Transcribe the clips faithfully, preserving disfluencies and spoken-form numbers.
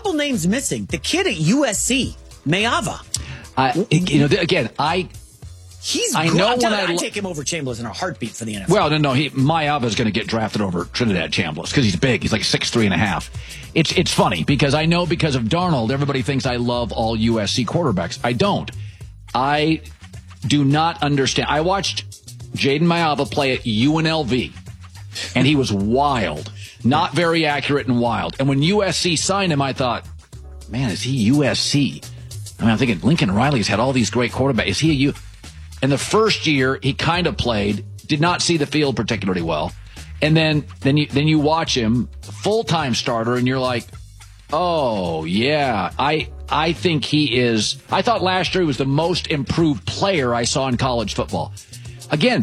couple names missing. The kid at U S C, Mayava. I, you know, again, I... He's I good. know I'm when I I take him over Chambliss in a heartbeat for the N F L. Well, no, no, he, Mayava is going to get drafted over Trinidad Chambliss because he's big. He's like six three and a half. It's it's funny because I know because of Darnold, everybody thinks I love all U S C quarterbacks. I don't. I do not understand. I watched Jaden Mayava play at U N L V, and he was wild. Not very accurate and wild. And when U S C signed him, I thought, man, is he U S C? I mean, I'm thinking Lincoln Riley's had all these great quarterbacks. Is he a U? In the first year, he kind of played, did not see the field particularly well. And then then you then you watch him, full-time starter, and you're like, oh, yeah, I I think he is. I thought last year he was the most improved player I saw in college football. Again,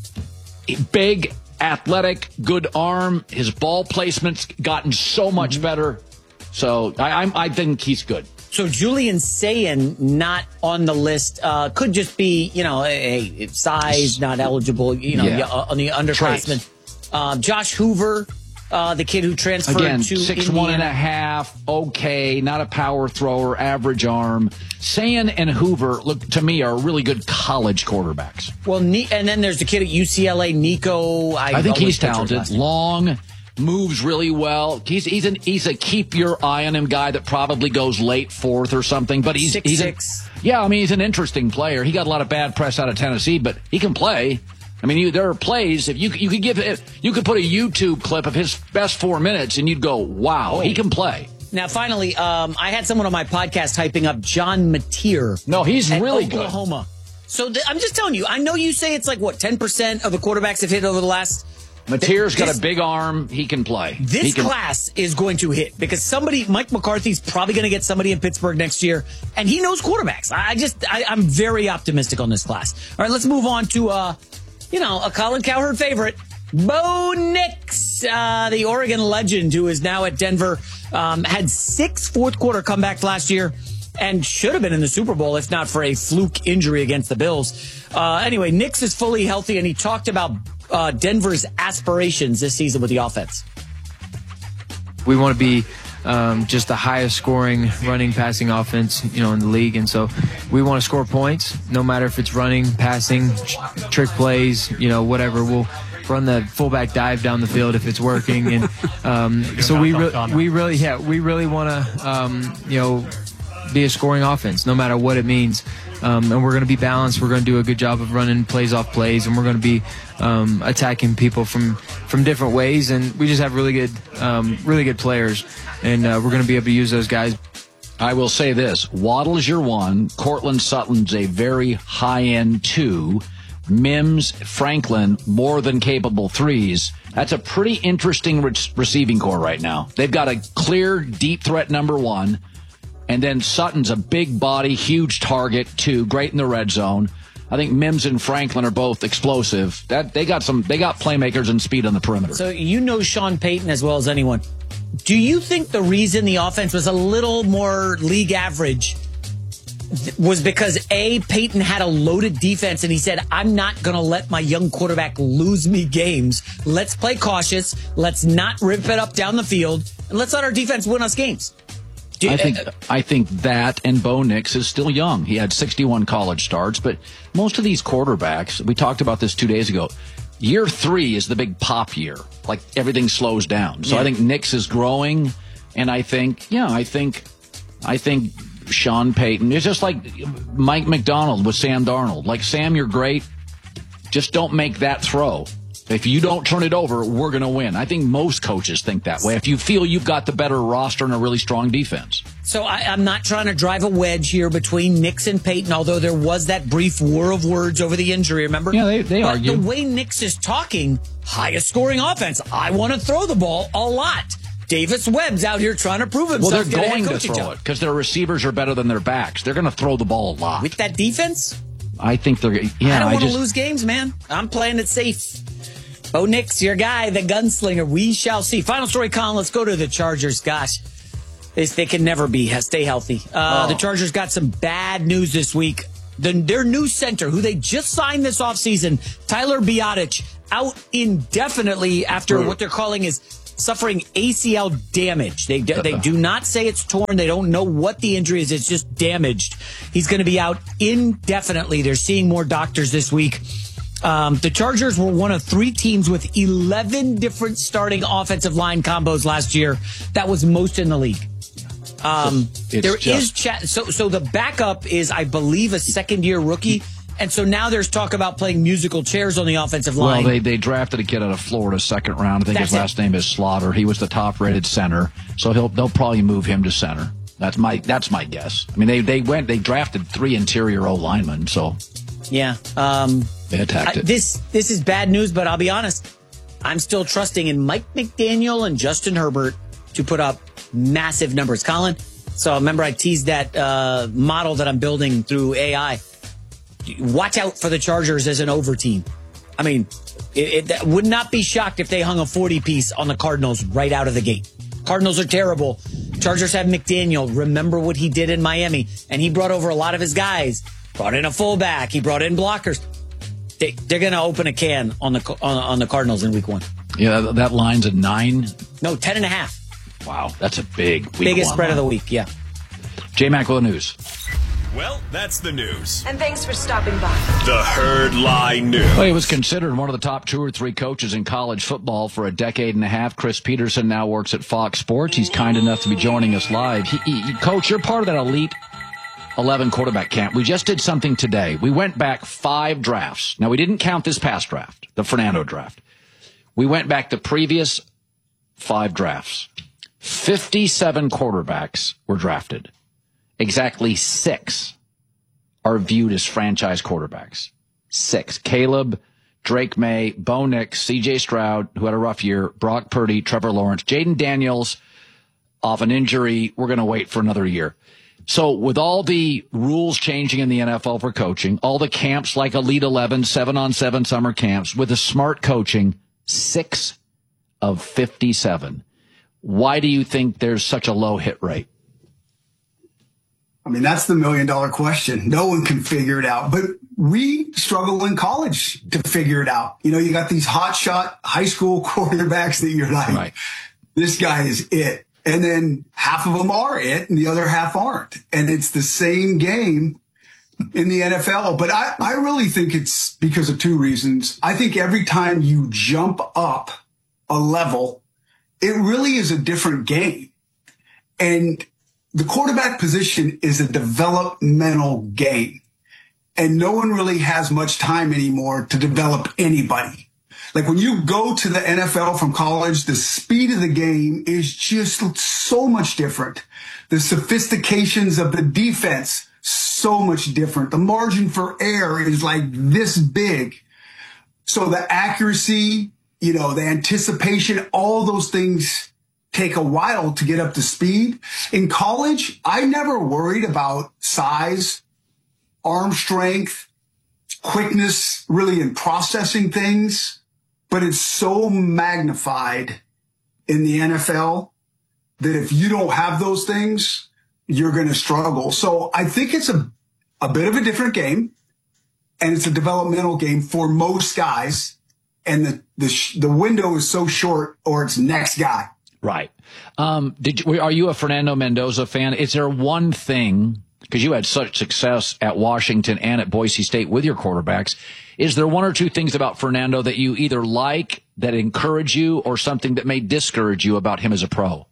big, athletic, good arm. His ball placement's gotten so much better. So I, I'm, I think he's good. So Julian Sayin not on the list uh, could just be, you know, a, a size, not eligible, you know, yeah. on the underclassmen. Uh, Josh Hoover, uh, the kid who transferred Again, to six Indiana. one and a half, okay, not a power thrower, average arm. Sayin and Hoover, look to me, are really good college quarterbacks. Well, and then there's the kid at U C L A, Nico. I, I think he's talented. Long. Moves really well. He's he's an he's a keep your eye on him guy that probably goes late fourth or something. But he's six, he's six. A, yeah. I mean, he's an interesting player. He got a lot of bad press out of Tennessee, but he can play. I mean, you, there are plays. If you you could give it, you could put a YouTube clip of his best four minutes, and you'd go, "Wow, oh. he can play." Now, finally, um, I had someone on my podcast hyping up John Mateer. No, he's really Oklahoma. good. Oklahoma. So th- I'm just telling you. I know you say it's like what ten percent of the quarterbacks have hit over the last. Mateer's got a big arm. He can play. This he can... class is going to hit because somebody, Mike McCarthy's probably going to get somebody in Pittsburgh next year, and he knows quarterbacks. I just, I, I'm very optimistic on this class. All right, let's move on to, uh, you know, a Colin Cowherd favorite, Bo Nix, uh, the Oregon legend who is now at Denver, um, had six fourth quarter comebacks last year and should have been in the Super Bowl if not for a fluke injury against the Bills. Uh, anyway, Nix is fully healthy, and he talked about Uh, Denver's aspirations this season with the offense. We want to be um, just the highest scoring running passing offense, you know, in the league. And so we want to score points no matter if it's running, passing, trick plays, you know, whatever. We'll run the fullback dive down the field if it's working. And um, so we, re- we really, yeah, we really want to, um, you know, be a scoring offense no matter what it means. Um, and we're going to be balanced. We're going to do a good job of running plays off plays, and we're going to be um, attacking people from, from different ways. And we just have really good, um, really good players, and uh, we're going to be able to use those guys. I will say this: Waddle's your one. Cortland Sutton's a very high-end two. Mims, Franklin, more than capable threes. That's a pretty interesting re- receiving core right now. They've got a clear deep threat number one. And then Sutton's a big body, huge target, too, great in the red zone. I think Mims and Franklin are both explosive. That they got some they got playmakers and speed on the perimeter. So you know Sean Payton as well as anyone. Do you think the reason the offense was a little more league average was because A, Payton had a loaded defense and he said, I'm not going to let my young quarterback lose me games. Let's play cautious. Let's not rip it up down the field. And let's let our defense win us games. You, I think I think that and Bo Nix is still young. He had sixty-one college starts, but most of these quarterbacks, we talked about this two days ago, year three is the big pop year. Like everything slows down. So yeah. I think Nix is growing, and I think, yeah, I think, I think Sean Payton, it's just like Mike McDonald with Sam Darnold. Like, Sam, you're great. Just don't make that throw. If you don't turn it over, we're going to win. I think most coaches think that way. If you feel you've got the better roster and a really strong defense. So I, I'm not trying to drive a wedge here between Nix and Payton, although there was that brief war of words over the injury, remember? Yeah, they, they but argue. The way Nix is talking, highest scoring offense. I want to throw the ball a lot. Davis Webb's out here trying to prove himself. Well, they're going to throw job. it because their receivers are better than their backs. They're going to throw the ball a lot. With that defense? I think they're, yeah. I don't want just, to lose games, man. I'm playing it safe. Bo Nix, your guy, the gunslinger. We shall see. Final story, Colin. Let's go to the Chargers. Gosh, they, they can never be. Stay healthy. Uh, oh. The Chargers got some bad news this week. The, their new center, who they just signed this offseason, Tyler Biadasz, out indefinitely after what they're calling is suffering A C L damage. They they do not say it's torn. They don't know what the injury is. It's just damaged. He's going to be out indefinitely. They're seeing more doctors this week. Um, the Chargers were one of three teams with eleven different starting offensive line combos last year. That was most in the league. Um, it's there just- is chat. So, so the backup is, I believe, a second year rookie. And so now there's talk about playing musical chairs on the offensive line. Well, they, they drafted a kid out of Florida second round. I think That's his last it. name is Slaughter. He was the top rated center. So he'll they'll probably move him to center. That's my that's my guess. I mean, they they went they drafted three interior O linemen, so Yeah. Um, they attacked I, it. this this is bad news, but I'll be honest. I'm still trusting in Mike McDaniel and Justin Herbert to put up massive numbers. Colin, so remember I teased that uh, model that I'm building through A I. Watch out for the Chargers as an over team. I mean, it, it would not be shocked if they hung a forty piece on the Cardinals right out of the gate. Cardinals are terrible. Chargers have McDaniel. Remember what he did in Miami, and he brought over a lot of his guys. Brought in a fullback. He brought in blockers. They, they're going to open a can on the on, on the Cardinals in week one. Yeah, that, that line's a nine. No, ten and a half. Wow, that's a big week Biggest one spread line. of the week. Yeah. J-Mac with the news. Well, that's the news. And thanks for stopping by. The Herd Lie News. Well, he was considered one of the top two or three coaches in college football for a decade and a half. Chris Peterson now works at Fox Sports. He's kind enough to be joining us live. He, he, Coach, you're part of that elite eleven quarterback camp. We just did something today. We went back five drafts. Now, we didn't count this past draft, the Fernando draft. We went back the previous five drafts. fifty-seven quarterbacks were drafted. Exactly six are viewed as franchise quarterbacks. Six. Caleb, Drake May, Bo Nix, C J Stroud, who had a rough year, Brock Purdy, Trevor Lawrence, Jaden Daniels, off an injury. We're going to wait for another year. So with all the rules changing in the N F L for coaching, all the camps like Elite eleven, seven on seven summer camps, with the smart coaching, six of fifty-seven. Why do you think there's such a low hit rate? I mean, that's the million dollar question. No one can figure it out, but we struggle in college to figure it out. You know, you got these hot shot high school quarterbacks that you're like, Right. This guy is it. And then half of them are it and the other half aren't. And it's the same game in the N F L. But I, I really think it's because of two reasons. I think every time you jump up a level, it really is a different game. And the quarterback position is a developmental game, and no one really has much time anymore to develop anybody. Like when you go to the N F L from college, the speed of the game is just so much different. The sophistications of the defense, so much different. The margin for error is like this big. So the accuracy, you know, the anticipation, all those things take a while to get up to speed. In college, I never worried about size, arm strength, quickness, really in processing things, but it's so magnified in the N F L that if you don't have those things, you're going to struggle. So I think it's a, a bit of a different game, and it's a developmental game for most guys. And the, the, sh- the window is so short, or it's next guy. Right. Um, did you, are you a Fernando Mendoza fan? Is there one thing, because you had such success at Washington and at Boise State with your quarterbacks, is there one or two things about Fernando that you either like, that encourage you, or something that may discourage you about him as a pro?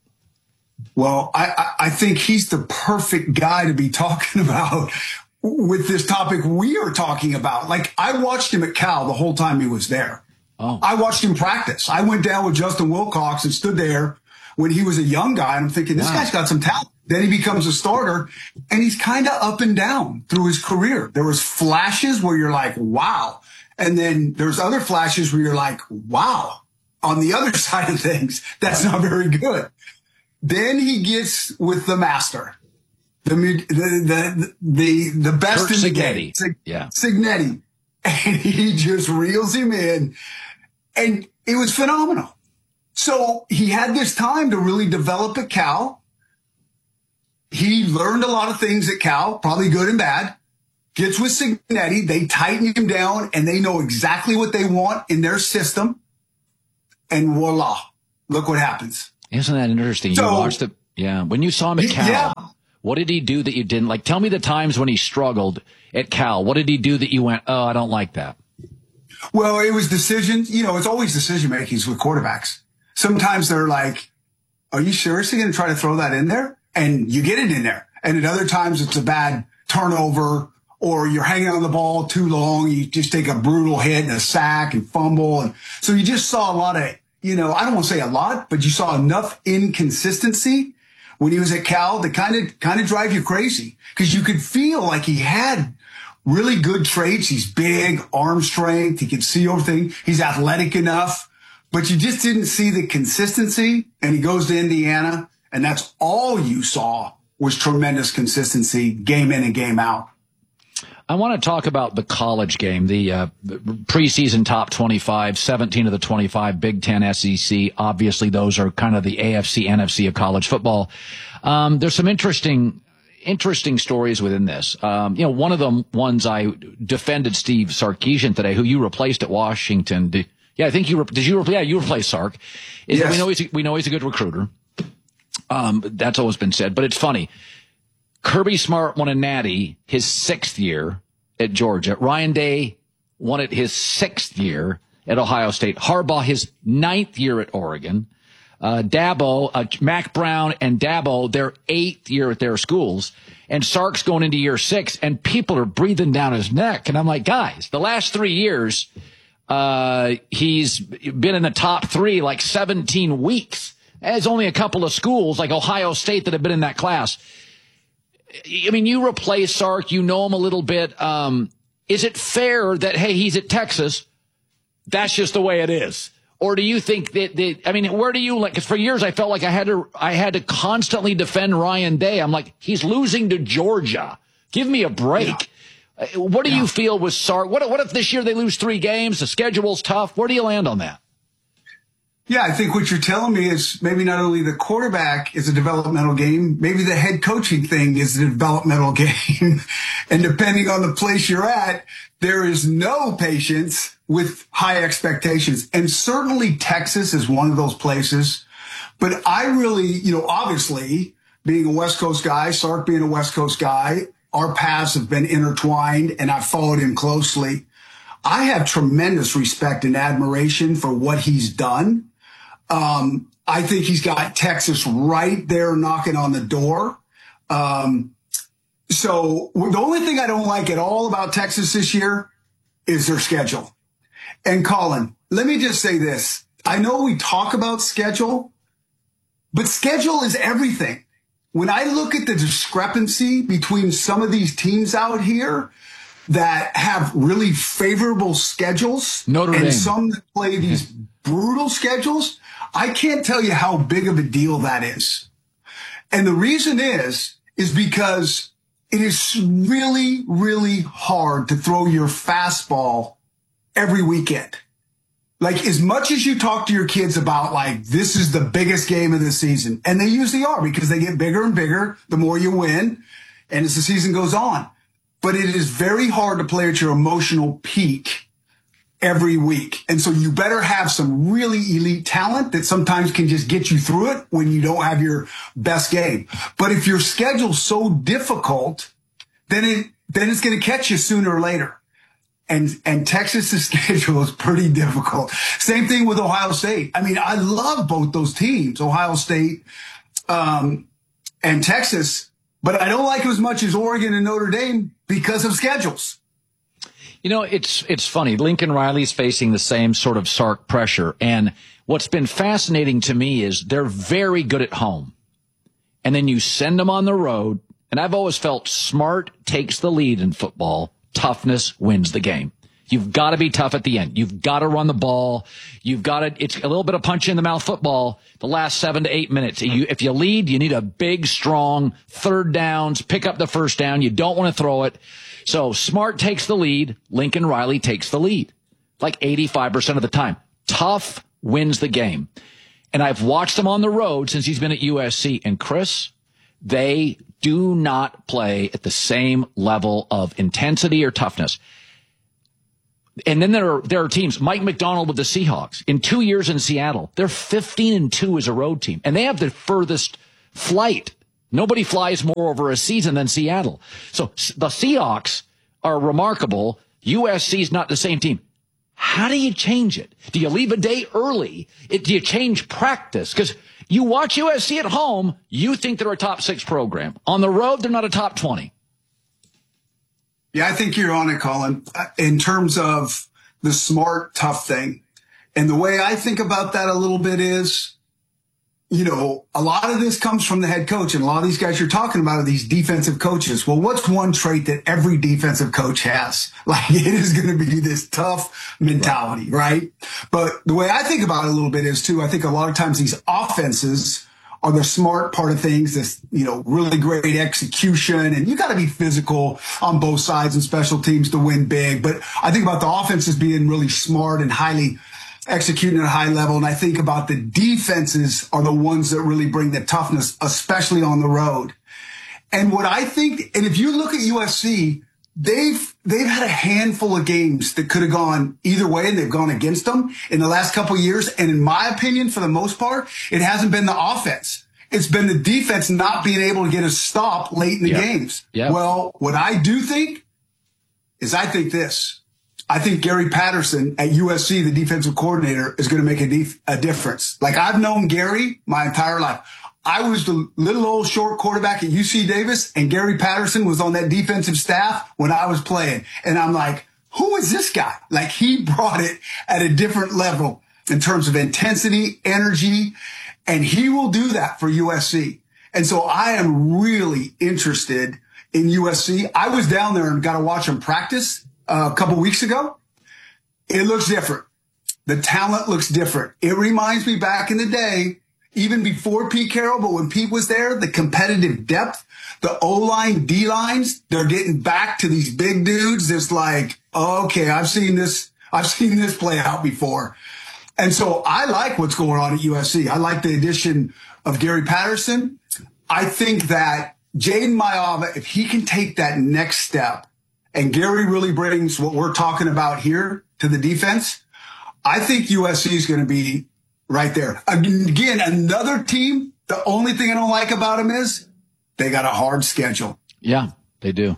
Well, I, I think he's the perfect guy to be talking about with this topic we are talking about. Like, I watched him at Cal the whole time he was there. Oh. I watched him practice. I went down with Justin Wilcox and stood there when he was a young guy, and I'm thinking, this Wow. guy's got some talent. Then he becomes a starter, and he's kind of up and down through his career. There was flashes where you're like, wow. And then there's other flashes where you're like, wow. On the other side of things, that's not very good. Then he gets with the master, the the the the, the best Curt in the Cignetti. game, Sig- Yeah. Cignetti, and he just reels him in, and it was phenomenal. So he had this time to really develop at Cal. He learned a lot of things at Cal, probably good and bad. gets with Cignetti, they tighten him down, and they know exactly what they want in their system. And voila, look what happens. Isn't that interesting? So, you watched the, yeah, when you saw him at Cal, yeah. what did he do that you didn't like? Tell me the times when he struggled at Cal. What did he do that you went, oh, I don't like that? Well, it was decisions. You know, it's always decision makings with quarterbacks. Sometimes they're like, are you seriously going to try to throw that in there? And you get it in there. And at other times it's a bad turnover, or you're hanging on the ball too long. You just take a brutal hit and a sack and fumble. And so you just saw a lot of, you know, I don't want to say a lot, but you saw enough inconsistency when he was at Cal to kind of, kind of drive you crazy, because you could feel like he had really good traits. He's big, arm strength. He can see everything. He's athletic enough, but you just didn't see the consistency. And he goes to Indiana, and that's all you saw was tremendous consistency game in and game out. I want to talk about the college game, the uh, preseason top twenty-five, seventeen of the twenty-five, Big Ten, S E C. Obviously, those are kind of the A F C, N F C of college football. Um, there's some interesting, interesting stories within this. Um, you know, one of the ones I defended Steve Sarkisian today, who you replaced at Washington. Did, yeah, I think you, did you, yeah, you replaced Sark. Is yes. that we know he's, a, we know he's a good recruiter. Um, that's always been said, but it's funny. Kirby Smart won a natty his sixth year at Georgia. Ryan Day won it his sixth year at Ohio State. Harbaugh his ninth year at Oregon. Uh, Dabo, uh, Mac Brown and Dabo, their eighth year at their schools. And Sark's going into year six, and people are breathing down his neck. And I'm like, guys, the last three years, uh, he's been in the top three like seventeen weeks. There's only a couple of schools like Ohio State that have been in that class. I mean, you replace Sark, you know him a little bit. Um, is it fair that, hey, he's at Texas, that's just the way it is? Or do you think that, that I mean, where do you like, cause for years I felt like I had to, I had to constantly defend Ryan Day. I'm like, he's losing to Georgia. Give me a break. Yeah. What do yeah. you feel with Sark? What, what if this year they lose three games? The schedule's tough. Where do you land on that? Yeah, I think what you're telling me is maybe not only the quarterback is a developmental game, maybe the head coaching thing is a developmental game. And depending on the place you're at, there is no patience with high expectations. And certainly Texas is one of those places. But I really, you know, obviously being a West Coast guy, Sark being a West Coast guy, our paths have been intertwined and I've followed him closely. I have tremendous respect and admiration for what he's done. Um, I think he's got Texas right there knocking on the door. Um, so the only thing I don't like at all about Texas this year is their schedule. And Colin, let me just say this. I know we talk about schedule, but schedule is everything. When I look at the discrepancy between some of these teams out here that have really favorable schedules Notre Dame. and some that play these brutal schedules, I can't tell you how big of a deal that is. And the reason is, is because it is really, really hard to throw your fastball every weekend. Like, as much as you talk to your kids about, like, this is the biggest game of the season, and they usually are because they get bigger and bigger the more you win and as the season goes on. But it is very hard to play at your emotional peak every week. And so you better have some really elite talent that sometimes can just get you through it when you don't have your best game. But if your schedule's so difficult, then it, then it's going to catch you sooner or later. And, and Texas's schedule is pretty difficult. Same thing with Ohio State. I mean, I love both those teams, Ohio State, um, and Texas, but I don't like them as much as Oregon and Notre Dame because of schedules. You know, it's it's funny. Lincoln Riley's facing the same sort of Sark pressure. And what's been fascinating to me is they're very good at home. And then you send them on the road. And I've always felt Smart takes the lead in football. Toughness wins the game. You've got to be tough at the end. You've got to run the ball. You've got to, it's a little bit of punch in the mouth football the last seven to eight minutes. You, if you lead, you need a big, strong third downs, pick up the first down. You don't want to throw it. So Smart takes the lead. Lincoln Riley takes the lead like eighty-five percent of the time. Tough wins the game. And I've watched him on the road since he's been at U S C. And Chris, They do not play at the same level of intensity or toughness. And then there are, there are teams, Mike McDonald with the Seahawks, in two years in Seattle, they're fifteen and two as a road team, and they have the furthest flight. Nobody flies more over a season than Seattle. So the Seahawks are remarkable. U S C is not the same team. How do you change it? Do you leave a day early? It, do you change practice? Because you watch U S C at home, you think they're a top six program. On the road, they're not a top twenty. Yeah, I think you're on it, Colin, in terms of the smart, tough thing. And the way I think about that a little bit is, you know, a lot of this comes from the head coach, and a lot of these guys you're talking about are these defensive coaches. Well, what's one trait that every defensive coach has? Like, it is going to be this tough mentality, right? But the way I think about it a little bit is, too, I think a lot of times these offenses are the smart part of things, this, you know, really great execution. And you got to be physical on both sides and special teams to win big. But I think about the offenses being really smart and highly executing at a high level. And I think about the defenses are the ones that really bring the toughness, especially on the road. And what I think, and if you look at U S C, they've, they've had a handful of games that could have gone either way, and they've gone against them in the last couple of years. And in my opinion, for the most part, it hasn't been the offense. It's been the defense not being able to get a stop late in the yep. games. Yep. Well, what I do think is I think this. I think Gary Patterson at U S C, the defensive coordinator, is going to make a, def- a difference. Like, I've known Gary my entire life. I was the little old short quarterback at U C Davis, and Gary Patterson was on that defensive staff when I was playing. And I'm like, who is this guy? Like, he brought it at a different level in terms of intensity, energy, and he will do that for U S C. And so I am really interested in U S C. I was down there and got to watch them practice uh, a couple weeks ago. It looks different. The talent looks different. It reminds me back in the day, even before Pete Carroll, but when Pete was there, the competitive depth, the O-line, D-lines, they're getting back to these big dudes. It's like, okay, I've seen this, I've seen this play out before. And so I like what's going on at U S C. I like the addition of Gary Patterson. I think that Jaden Maiava, if he can take that next step, and Gary really brings what we're talking about here to the defense, I think U S C is going to be right there. Again, another team, the only thing I don't like about them is they got a hard schedule. Yeah, they do.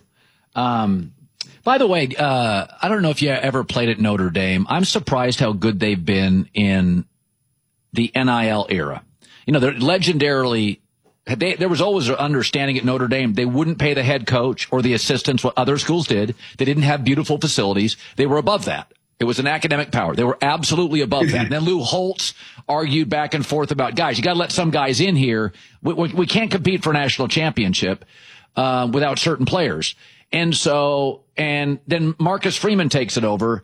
Um, by the way, uh, I don't know if you ever played at Notre Dame. I'm surprised how good they've been in the N I L era. You know, they're legendarily, they, there was always an understanding at Notre Dame they wouldn't pay the head coach or the assistants what other schools did. They didn't have beautiful facilities. They were above that. It was an academic power. They were absolutely above that. And then Lou Holtz argued back and forth about, guys, you got to let some guys in here. We, we, we can't compete for a national championship uh, without certain players. And so, and then Marcus Freeman takes it over,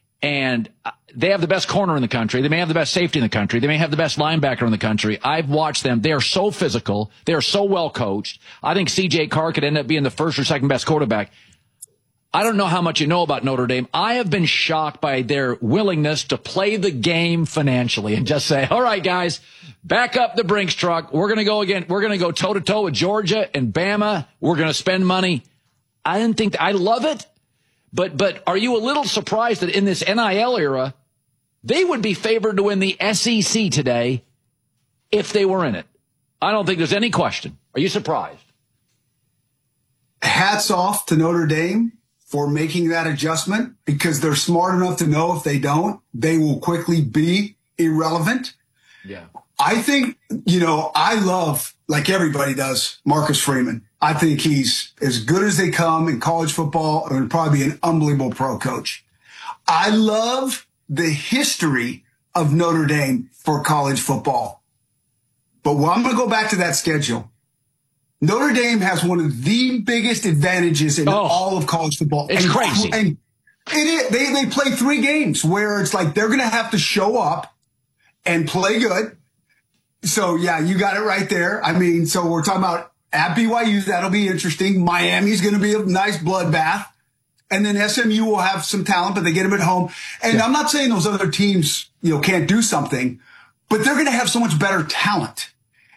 and they have the best corner in the country. They may have the best safety in the country. They may have the best linebacker in the country. I've watched them. They are so physical. They are so well coached. I think C J Carr could end up being the first or second best quarterback. I don't know how much you know about Notre Dame. I have been shocked by their willingness to play the game financially and just say, all right, guys, back up the Brinks truck. We're going to go again. We're going to go toe to toe with Georgia and Bama. We're going to spend money. I didn't think that, I love it. But, but are you a little surprised that in this N I L era, they would be favored to win the S E C today if they were in it? I don't think there's any question. Are you surprised? Hats off to Notre Dame for making that adjustment, because they're smart enough to know if they don't, they will quickly be irrelevant. Yeah. I think, you know, I love, like everybody does, Marcus Freeman. I think he's as good as they come in college football and would probably be an unbelievable pro coach. I love the history of Notre Dame for college football. But well, I'm going to go back to that schedule. Notre Dame has one of the biggest advantages in oh, all of college football. It's and, crazy. And it is. They, they play three games where it's like they're going to have to show up and play good. So, yeah, you got it right there. I mean, so we're talking about at B Y U. That'll be interesting. Miami's going to be a nice bloodbath. And then S M U will have some talent, but they get them at home. And yeah. I'm not saying those other teams, you know, can't do something, but they're going to have so much better talent.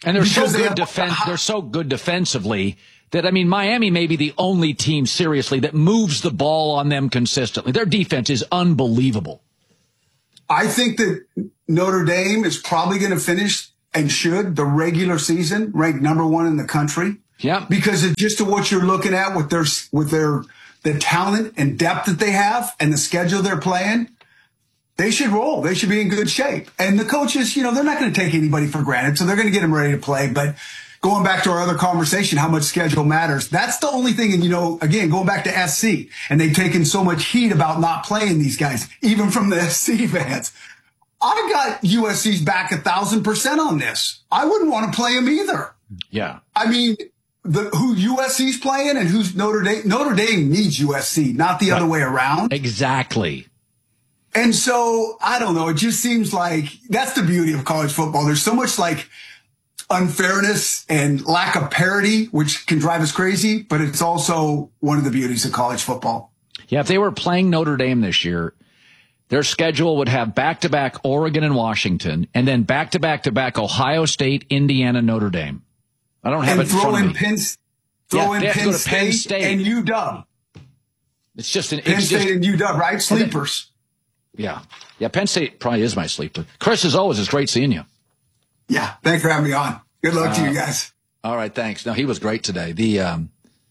And they're so Because they good have- defense. They're so good defensively that, I mean, Miami may be the only team, seriously, that moves the ball on them consistently. Their defense is unbelievable. I think that Notre Dame is probably going to finish and should the regular season ranked number one in the country. Yeah. Because of just to what you're looking at with their, with their, the talent and depth that they have and the schedule they're playing, they should roll. They should be in good shape. And the coaches, you know, they're not going to take anybody for granted. So they're going to get them ready to play. But going back to our other conversation, how much schedule matters. That's the only thing. And, you know, again, going back to S C, and they've taken so much heat about not playing these guys, even from the S C fans. I got U S C's back a thousand percent on this. I wouldn't want to play them either. Yeah. I mean, the who U S C's playing and who's Notre Dame. Notre Dame needs U S C, not the Right. other way around. Exactly. And so, I don't know. It just seems like that's the beauty of college football. There's so much like unfairness and lack of parity, which can drive us crazy, but it's also one of the beauties of college football. Yeah, if they were playing Notre Dame this year, their schedule would have back-to-back Oregon and Washington, and then back-to-back-to-back Ohio State, Indiana, Notre Dame. I don't have And it in throw front of in me. Penn, throw Yeah, in they have to Penn, go to Penn State State. and U W. It's just an Penn it's State just, and U W, right? Sleepers. yeah. Yeah, Penn State probably is my sleeper. Chris, as always, it's great seeing you. Yeah. Thanks for having me on. Good luck Uh, to you guys. All right, thanks. No, he was great today. The um,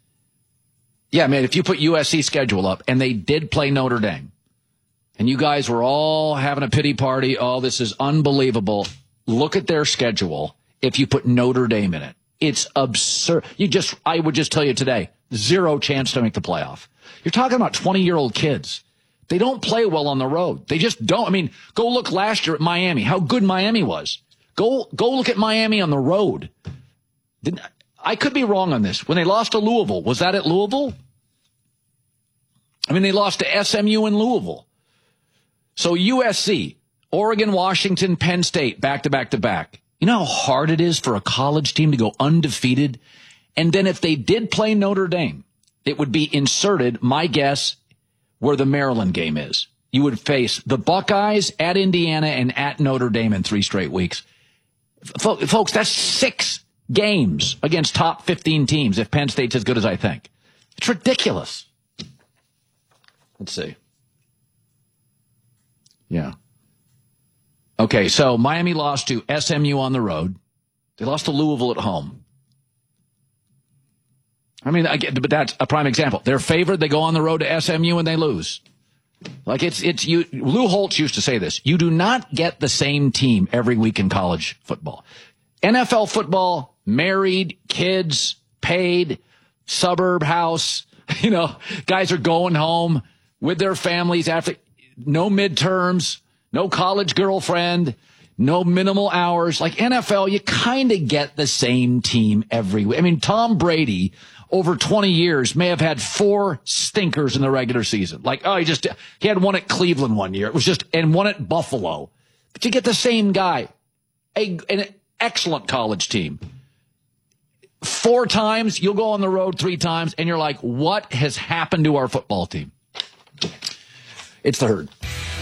yeah, man, if you put U S C schedule up, and they did play Notre Dame, and you guys were all having a pity party, oh, this is unbelievable. Look at their schedule if you put Notre Dame in it. It's absurd. You just, I would just tell you today, zero chance to make the playoff. You're talking about twenty-year-old kids. They don't play well on the road. They just don't. I mean, go look last year at Miami, how good Miami was. Go go look at Miami on the road. Didn't, I could be wrong on this. When they lost to Louisville, was that at Louisville? I mean, they lost to S M U in Louisville. So U S C, Oregon, Washington, Penn State, back to back to back. You know how hard it is for a college team to go undefeated? And then if they did play Notre Dame, it would be inserted, my guess, where the Maryland game is. You would face the Buckeyes at Indiana and at Notre Dame in three straight weeks. F- folks, that's six games against top fifteen teams if Penn State's as good as I think. It's ridiculous. Let's see. Yeah. Okay, so Miami lost to S M U on the road. They lost to Louisville at home. I mean, I get, but that's a prime example. They're favored. They go on the road to S M U and they lose. Like it's, it's you, Lou Holtz used to say this. You do not get the same team every week in college football. N F L football, married, kids, paid, suburb house, you know, guys are going home with their families after no midterms, no college girlfriend, no minimal hours. Like N F L, you kind of get the same team every week. I mean, Tom Brady over twenty years may have had four stinkers in the regular season. Like, oh, he just, he had one at Cleveland one year. It was just, and one at Buffalo. But you get the same guy, a, an excellent college team. Four times, you'll go on the road three times, and you're like, what has happened to our football team? It's the Herd.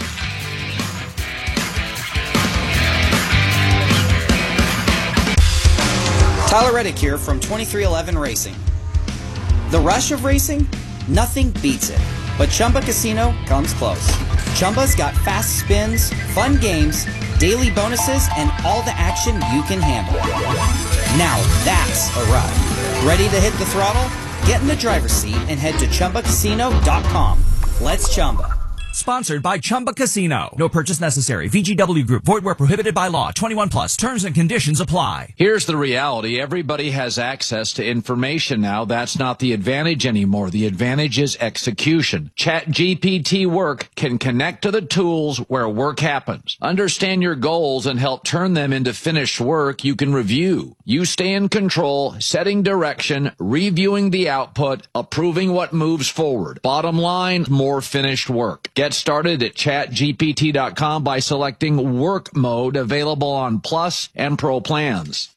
Tyler Reddick here from twenty-three eleven Racing. The rush of racing? Nothing beats it. But Chumba Casino comes close. Chumba's got fast spins, fun games, daily bonuses, and all the action you can handle. Now that's a ride. Ready to hit the throttle? Get in the driver's seat and head to Chumba Casino dot com. Let's Chumba. Sponsored by Chumba Casino. No purchase necessary. V G W Group. Void where prohibited by law. twenty-one plus. Terms and conditions apply. Here's the reality. Everybody has access to information now. That's not the advantage anymore. The advantage is execution. ChatGPT Work can connect to the tools where work happens. Understand your goals and help turn them into finished work you can review. You stay in control, setting direction, reviewing the output, approving what moves forward. Bottom line, more finished work. Get started at chat G P T dot com by selecting Work Mode, available on Plus and Pro plans.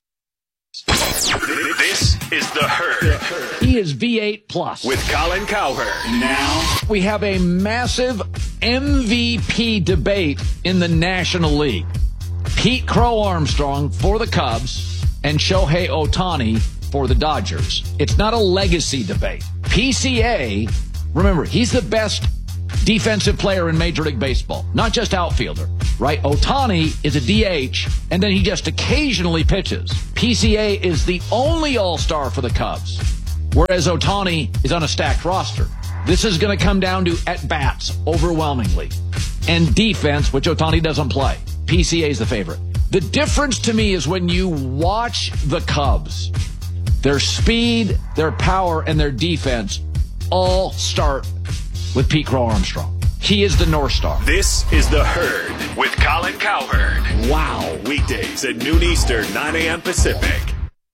This is The Herd He is V eight Plus. with Colin Cowherd. Now, We have a massive M V P debate in the National League. Pete Crow Armstrong for the Cubs and Shohei Ohtani for the Dodgers. It's not a legacy debate. P C A, remember, he's the best defensive player in Major League Baseball, not just outfielder, right? Ohtani is a D H, and then he just occasionally pitches. P C A is the only all-star for the Cubs, whereas Ohtani is on a stacked roster. This is going to come down to at-bats overwhelmingly, and defense, which Ohtani doesn't play. P C A is the favorite. The difference to me is when you watch the Cubs, their speed, their power, and their defense all start with Pete Crow Armstrong. He is the North Star. This is The Herd with Colin Cowherd. Wow. Weekdays at noon Eastern, nine a.m. Pacific.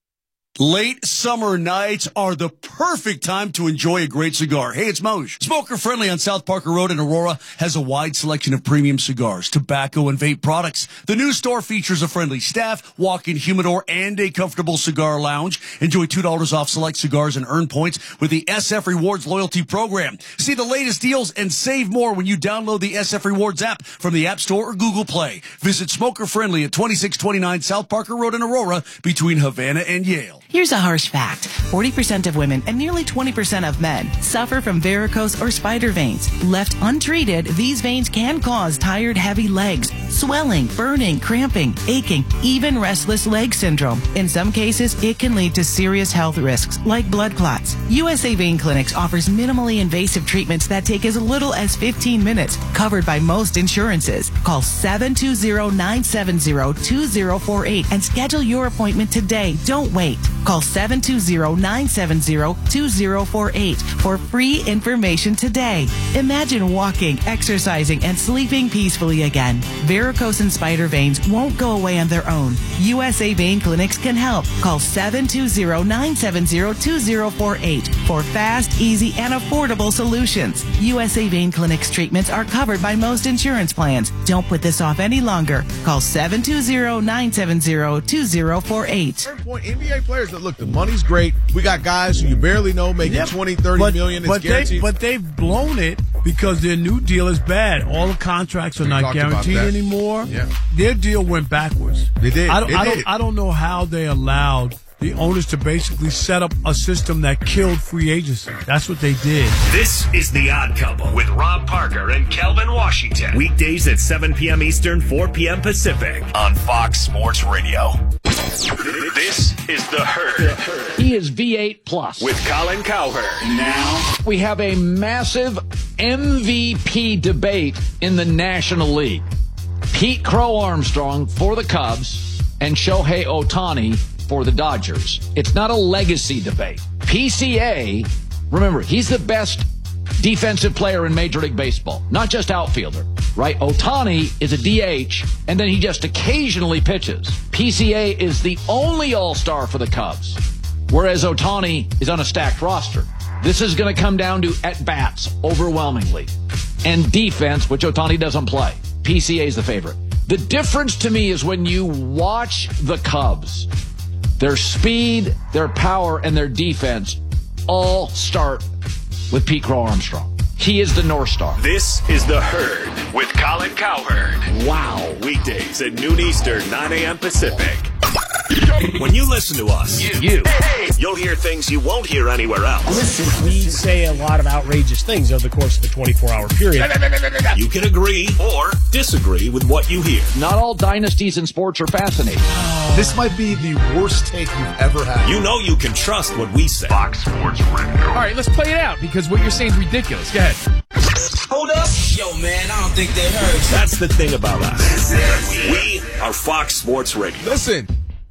Late summer nights are the perfect time to enjoy a great cigar. Hey, it's Moj. Smoker Friendly on South Parker Road in Aurora has a wide selection of premium cigars, tobacco, and vape products. The new store features a friendly staff, walk-in humidor, and a comfortable cigar lounge. Enjoy two dollars off select cigars and earn points with the S F Rewards loyalty program. See the latest deals and save more when you download the S F Rewards app from the App Store or Google Play. Visit Smoker Friendly at twenty-six twenty-nine South Parker Road in Aurora between Havana and Yale. Here's a harsh fact. forty percent of women and nearly twenty percent of men suffer from varicose or spider veins. Left untreated, these veins can cause tired, heavy legs, swelling, burning, cramping, aching, even restless leg syndrome. In some cases, it can lead to serious health risks like blood clots. U S A Vein Clinics offers minimally invasive treatments that take as little as fifteen minutes, covered by most insurances. Call seven two zero, nine seven zero, two zero four eight and schedule your appointment today. Don't wait. Call seven two zero, nine seven zero, two zero four eight for free information today. Imagine walking, exercising, and sleeping peacefully again. Varicose and spider veins won't go away on their own. U S A Vein Clinics can help. Call seven two zero, nine seven zero, two zero four eight for fast, easy, and affordable solutions. U S A Vein Clinics treatments are covered by most insurance plans. Don't put this off any longer. Call seven two zero, nine seven zero, two zero four eight. Point, N B A players that look, the money's great. We got guys who you barely know making yep. twenty, thirty but, million. It's but guaranteed. They, but they've blown it because their new deal is bad. All the contracts are we not guaranteed anymore. Yeah. Their deal went backwards. They did. I don't, they I did. don't, I don't know how they allowed the owners to basically set up a system that killed free agency. That's what they did. This is The Odd Couple with Rob Parker and Kelvin Washington. Weekdays at seven p.m. Eastern, four p.m. Pacific on Fox Sports Radio. This is The Herd. He is V eight plus. With Colin Cowherd. Now we have a massive M V P debate in the National League. Pete Crow Armstrong for the Cubs and Shohei Ohtani for the Dodgers. It's not a legacy debate. P C A, remember, he's the best defensive player in Major League Baseball, not just outfielder, right? Ohtani is a D H, and then he just occasionally pitches. P C A is the only all-star for the Cubs, whereas Ohtani is on a stacked roster. This is going to come down to at-bats overwhelmingly, and defense, which Ohtani doesn't play. P C A is the favorite. The difference to me is when you watch the Cubs, their speed, their power, and their defense all start with Pete Crow Armstrong. He is the North Star. This is The Herd with Colin Cowherd. Wow. Weekdays at noon Eastern, nine a.m. Pacific. When you listen to us, you, you. Hey, you'll hear things you won't hear anywhere else. Listen, we say a lot of outrageous things over the course of a twenty-four hour period. You can agree or disagree with what you hear. Not all dynasties in sports are fascinating. This might be the worst take you've ever had. You know you can trust what we say. Fox Sports Radio. All right, let's play it out because what you're saying is ridiculous. Go ahead. Hold up. Yo, man, I don't think they heard. That's the thing about us. We are Fox Sports Radio. Listen.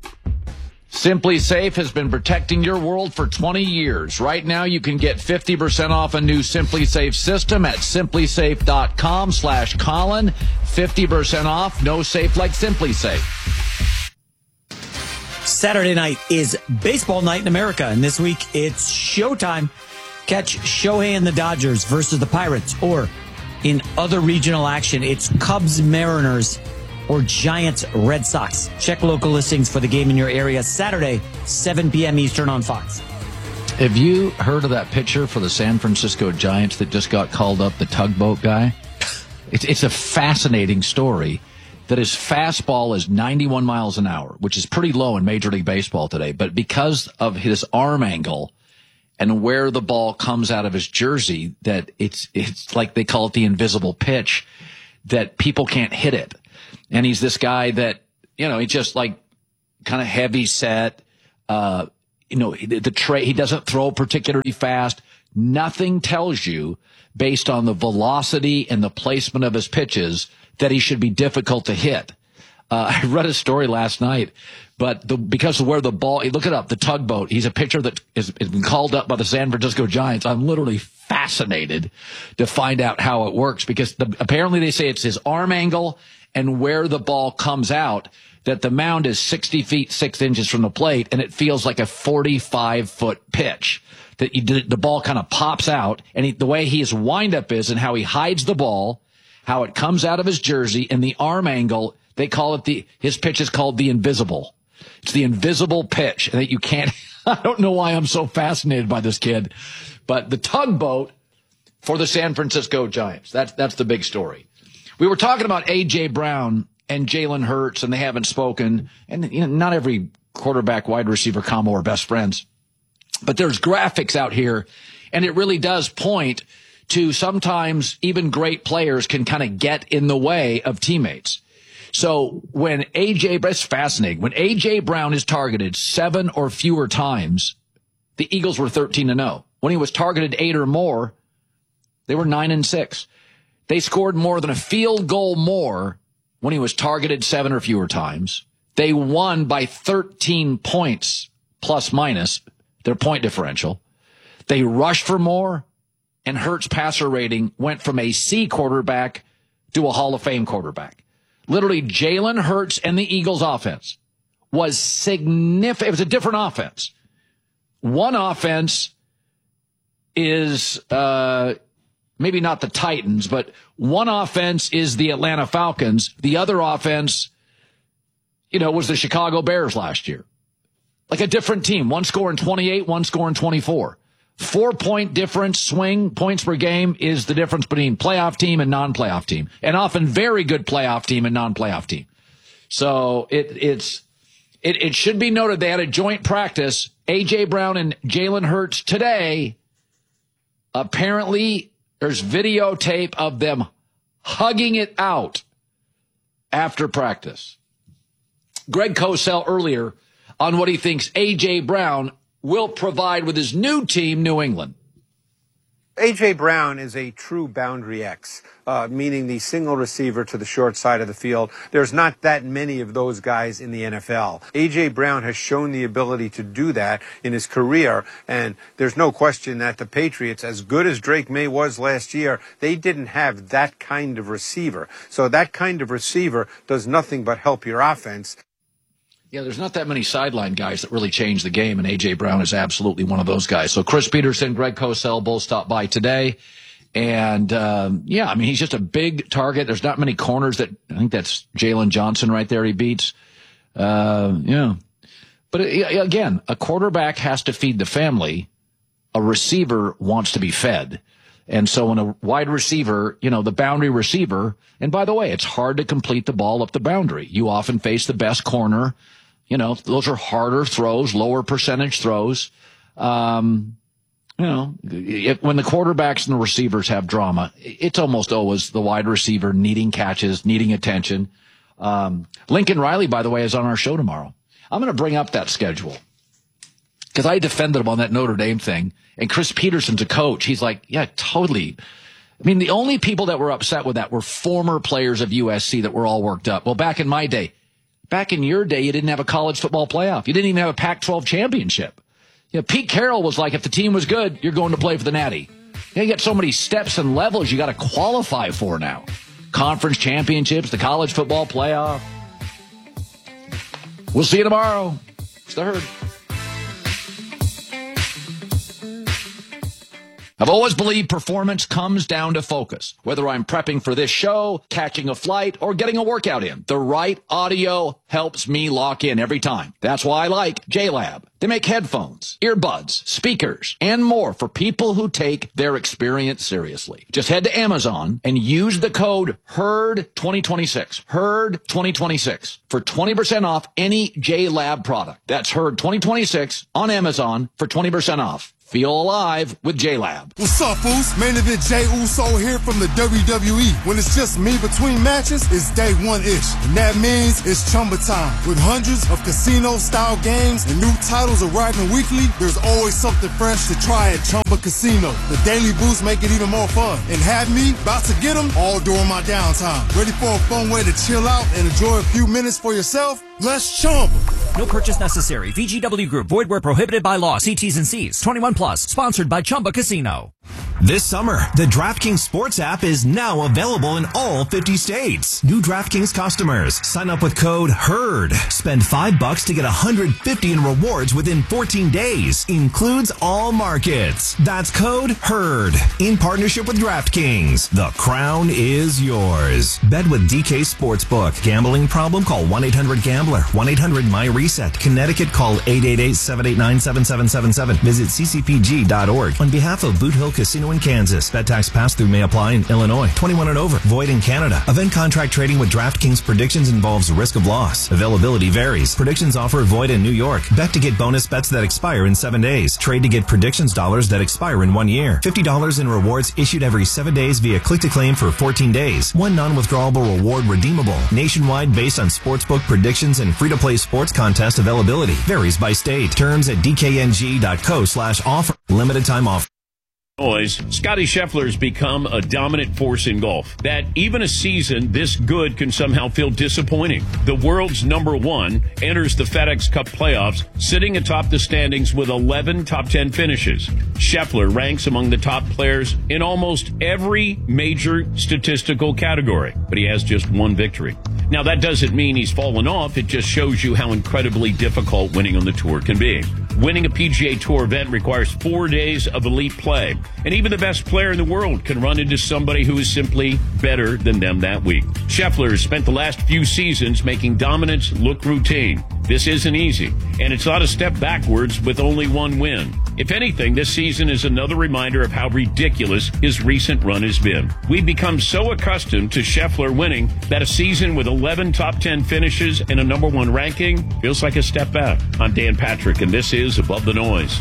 Simply Safe has been protecting your world for twenty years. Right now, you can get fifty percent off a new Simply Safe system at simply safe dot com slash Colin. fifty percent off. No safe like Simply Safe. Saturday night is baseball night in America, and this week it's showtime. Catch Shohei and the Dodgers versus the Pirates, or in other regional action, it's Cubs Mariners or Giants Red Sox. Check local listings for the game in your area Saturday, seven p.m. Eastern on Fox. Have you heard of that pitcher for the San Francisco Giants that just got called up, the tugboat guy? It's, it's a fascinating story. that his fastball is ninety-one miles an hour, which is pretty low in Major League Baseball today. But because of his arm angle and where the ball comes out of his jersey, that it's, it's like they call it the invisible pitch, that people can't hit it. And he's this guy that, you know, he just like kind of heavy set, uh, you know, the, the tray, he doesn't throw particularly fast. Nothing tells you based on the velocity and the placement of his pitches that he should be difficult to hit. Uh, I read a story last night, but the, because of where the ball, look it up, the tugboat, he's a pitcher that is, has been called up by the San Francisco Giants. I'm literally fascinated to find out how it works, because the, apparently they say it's his arm angle and where the ball comes out, that the mound is sixty feet, six inches from the plate, and it feels like a forty-five foot pitch. That you, the ball kind of pops out, and he, the way his windup is and how he hides the ball, how it comes out of his jersey, and the arm angle, they call it the, his pitch is called the invisible. It's the invisible pitch, and that you can't, I don't know why I'm so fascinated by this kid, but the tugboat for the San Francisco Giants. That's, that's the big story. We were talking about A J. Brown and Jalen Hurts, and they haven't spoken, and you know, not every quarterback wide receiver combo are best friends. But there's graphics out here, and it really does point to sometimes even great players can kind of get in the way of teammates. So when A J, it's fascinating. When A J. Brown is targeted seven or fewer times, the Eagles were thirteen and oh. When he was targeted eight or more, they were nine and six. They scored more than a field goal more when he was targeted seven or fewer times. They won by thirteen points plus minus their point differential. They rushed for more, and Hurts' passer rating went from a C quarterback to a Hall of Fame quarterback. Literally, Jalen Hurts and the Eagles' offense was significant. It was a different offense. One offense is uh maybe not the Titans, but one offense is the Atlanta Falcons. The other offense, you know, was the Chicago Bears last year. Like a different team, one scoring twenty-eight, one scoring twenty-four. Four-point difference swing, points per game, is the difference between playoff team and non-playoff team, and often very good playoff team and non-playoff team. So it, it's it, it should be noted they had a joint practice. A J. Brown and Jalen Hurts today. Apparently, there's videotape of them hugging it out after practice. Greg Cosell earlier on what he thinks A J. Brown will provide with his new team, New England. A J. Brown is a true boundary X, uh, meaning the single receiver to the short side of the field. There's not that many of those guys in the N F L. A J. Brown has shown the ability to do that in his career, and there's no question that the Patriots, as good as Drake May was last year, they didn't have that kind of receiver. So that kind of receiver does nothing but help your offense. Yeah, there's not that many sideline guys that really change the game, and A J. Brown is absolutely one of those guys. So Chris Peterson, Greg Cosell both stopped by today. And, um, yeah, I mean, he's just a big target. There's not many corners that, I think that's Jalen Johnson right there he beats. Uh, yeah. But uh, again, a quarterback has to feed the family. A receiver wants to be fed. And so when a wide receiver, you know, the boundary receiver, and by the way, it's hard to complete the ball up the boundary. You often face the best corner. You know, those are harder throws, lower percentage throws. Um, you know, it, when the quarterbacks and the receivers have drama, it's almost always the wide receiver needing catches, needing attention. Um, Lincoln Riley, by the way, is on our show tomorrow. I'm going to bring up that schedule because I defended him on that Notre Dame thing. And Chris Peterson's a coach. He's like, yeah, totally. I mean, the only people that were upset with that were former players of U S C that were all worked up. Well, back in my day, back in your day, you didn't have a college football playoff. You didn't even have a Pac twelve championship. You know, Pete Carroll was like, if the team was good, you're going to play for the Natty. You know, you got so many steps and levels you got to qualify for now. Conference championships, the college football playoff. We'll see you tomorrow. It's the Herd. I've always believed performance comes down to focus. Whether I'm prepping for this show, catching a flight, or getting a workout in, the right audio helps me lock in every time. That's why I like J-Lab. They make headphones, earbuds, speakers, and more for people who take their experience seriously. Just head to Amazon and use the code HERD twenty twenty-six, HERD twenty twenty-six, for twenty percent off any J-Lab product. That's HERD twenty twenty-six on Amazon for twenty percent off. Feel alive with J-Lab. What's up, fools? Main Event Jey Uso here from the W W E. When it's just me between matches, it's day one-ish. And that means it's Chumba time. With hundreds of casino-style games and new titles arriving weekly, there's always something fresh to try at Chumba Casino. The daily boosts make it even more fun. And have me about to get them all during my downtime. Ready for a fun way to chill out and enjoy a few minutes for yourself? Let's Chumba. No purchase necessary. V G W Group. Void where prohibited by law. See T's and C's. twenty-one plus. Sponsored by Chumba Casino. This summer, the DraftKings Sports app is now available in all fifty states. New DraftKings customers, sign up with code HERD. Spend five bucks to get one hundred fifty in rewards within fourteen days. Includes all markets. That's code HERD. In partnership with DraftKings, the crown is yours. Bet with D K Sportsbook. Gambling problem? Call one eight hundred gambler. one eight hundred my reset. Connecticut, call eight eight eight, seven eight nine, seven seven seven seven. Visit c c p g dot org. On behalf of Boot Hill Casino in Kansas, bet tax pass-through may apply in Illinois. twenty-one and over. Void in Canada. Event contract trading with DraftKings Predictions involves risk of loss. Availability varies. Predictions offer void in New York. Bet to get bonus bets that expire in seven days. Trade to get predictions dollars that expire in one year. fifty dollars in rewards issued every seven days via click-to-claim for fourteen days. One non-withdrawable reward redeemable. Nationwide based on sportsbook predictions and free-to-play sports contest availability. Varies by state. Terms at d k n g dot co slash offer. Limited time offer. Scotty Scheffler's become a dominant force in golf. That even a season this good can somehow feel disappointing. The world's number one enters the FedEx Cup playoffs, sitting atop the standings with eleven top ten finishes. Scheffler ranks among the top players in almost every major statistical category, but he has just one victory. Now, that doesn't mean he's fallen off. It just shows you how incredibly difficult winning on the tour can be. Winning a P G A Tour event requires four days of elite play, and even the best player in the world can run into somebody who is simply better than them that week. Scheffler has spent the last few seasons making dominance look routine. This isn't easy, and it's not a step backwards with only one win. If anything, this season is another reminder of how ridiculous his recent run has been. We've become so accustomed to Scheffler winning that a season with eleven top ten finishes and a number one ranking feels like a step back. I'm Dan Patrick, and this is Above the Noise.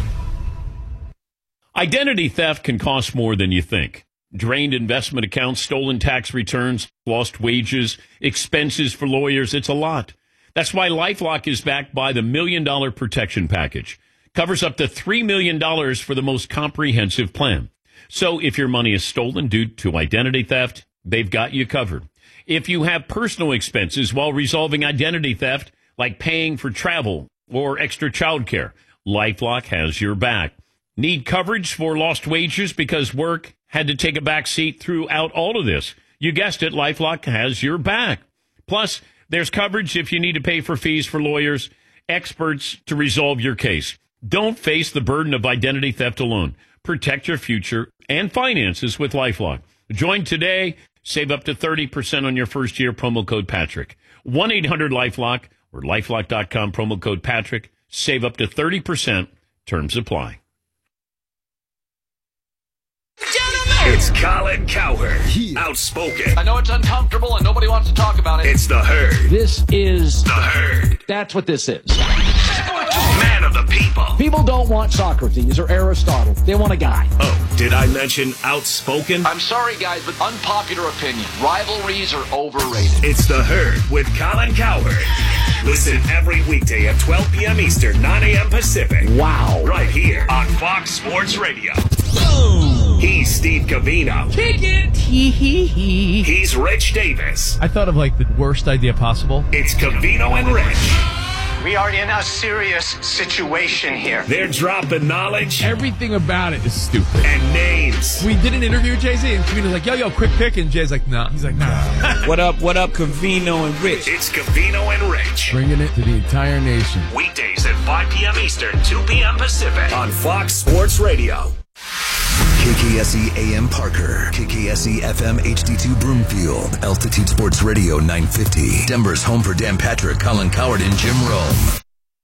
Identity theft can cost more than you think. Drained investment accounts, stolen tax returns, lost wages, expenses for lawyers. It's a lot. That's why LifeLock is backed by the Million Dollar Protection Package. Covers up to three million dollars for the most comprehensive plan. So if your money is stolen due to identity theft, they've got you covered. If you have personal expenses while resolving identity theft, like paying for travel or extra childcare, LifeLock has your back. Need coverage for lost wages because work had to take a back seat throughout all of this? You guessed it, LifeLock has your back. Plus, there's coverage if you need to pay for fees for lawyers, experts to resolve your case. Don't face the burden of identity theft alone. Protect your future and finances with LifeLock. Join today. Save up to thirty percent on your first year. Promo code Patrick. one eight hundred LifeLock or lifelock dot com. Promo code Patrick. Save up to thirty percent. Terms apply. It's Colin Cowherd, outspoken. I know it's uncomfortable and nobody wants to talk about it. It's The Herd. This is The Herd. That's what this is. Man of the people. People don't want Socrates or Aristotle. They want a guy. Oh, did I mention outspoken? I'm sorry, guys, but unpopular opinion. Rivalries are overrated. It's The Herd with Colin Cowherd. Listen every weekday at twelve p.m. Eastern, nine a.m. Pacific. Wow. Right here on Fox Sports Radio. Boom. He's Steve Covino. Kick it. He's Rich Davis. I thought of like the worst idea possible. It's Covino and Rich. We are in a serious situation here. They're dropping knowledge. Everything about it is stupid. And names. We did an interview with Jay-Z, and Covino's like, yo, yo, quick pick. And Jay's like, no. Nah. He's like, nah. What up, what up, Covino and Rich? It's Covino and Rich. Bringing it to the entire nation. Weekdays at five p.m. Eastern, two p.m. Pacific on Fox Sports Radio. K K S E A M Parker, K K S E F M H D two Broomfield, Altitude Sports Radio nine fifty. Denver's home for Dan Patrick, Colin Coward, and Jim Rome.